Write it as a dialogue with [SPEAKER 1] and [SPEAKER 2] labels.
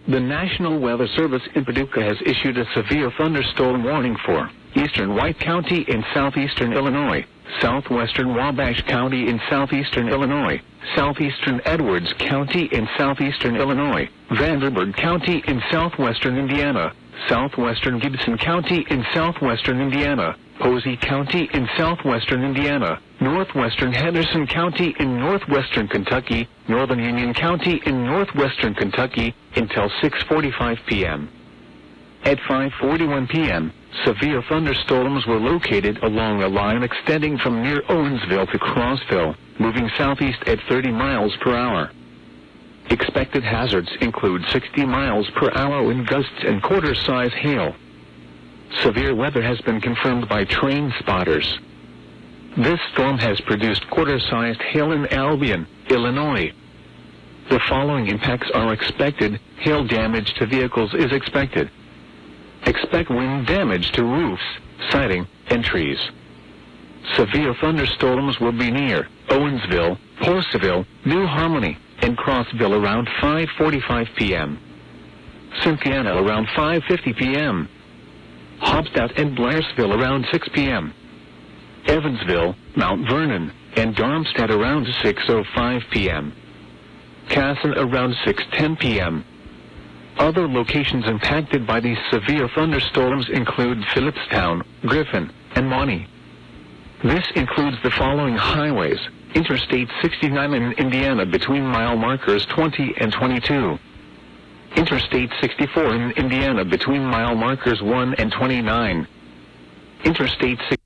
[SPEAKER 1] The National Weather Service in Paducah has issued a severe thunderstorm warning for eastern White County in southeastern Illinois, southwestern Wabash County in southeastern Illinois, southeastern Edwards County in southeastern Illinois, Vanderburgh County in southwestern Indiana, southwestern Gibson County in southwestern Indiana, Posey County in southwestern Indiana, northwestern Henderson County in northwestern Kentucky, northern Union County in northwestern Kentucky, until 6:45 p.m. At 5:41 p.m., severe thunderstorms were located along a line extending from near Owensville to Crossville, moving southeast at 30 miles per hour. Expected hazards include 60 miles per hour wind gusts and quarter-size hail. Severe weather has been confirmed by train spotters. This storm has produced quarter-sized hail in Albion, Illinois. The following impacts are expected. Hail damage to vehicles is expected. Expect wind damage to roofs, siding, and trees. Severe thunderstorms will be near Owensville, Porterville, New Harmony, and Crossville around 5:45 p.m. Cynthiana around 5:50 p.m. Hobstadt and Blairsville around 6 p.m. Evansville, Mount Vernon, and Darmstadt around 6:05 p.m. Casson around 6:10 p.m. Other locations impacted by these severe thunderstorms include Phillipstown, Griffin, and Monty. This includes the following highways: Interstate 69 in Indiana between mile markers 20 and 22. Interstate 64 in Indiana between mile markers 1 and 29. Interstate 6